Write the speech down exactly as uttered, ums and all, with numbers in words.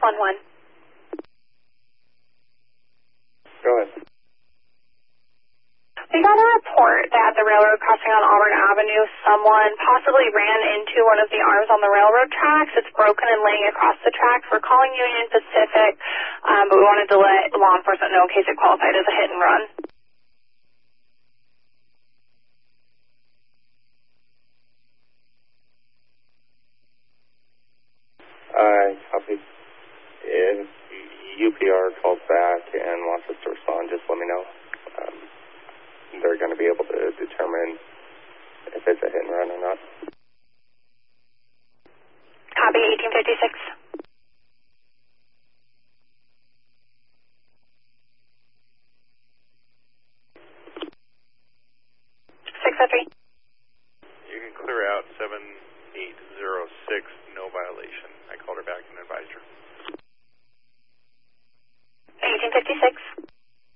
one one. Go ahead. We got a report that at the railroad crossing on Auburn Avenue, someone possibly ran into one of the arms on the railroad tracks. It's broken and laying across the tracks. We're calling Union Pacific, um, but we wanted to let law enforcement know in case it qualified as a hit and run. Uh, copy. If U P R calls back and wants us to respond, just let me know. Um, they're going to be able to determine if it's a hit and run or not. Copy, eighteen fifty-six. six oh three. You can clear out seven eight zero six, no violation. I called her back and advised her. eighteen fifty-six.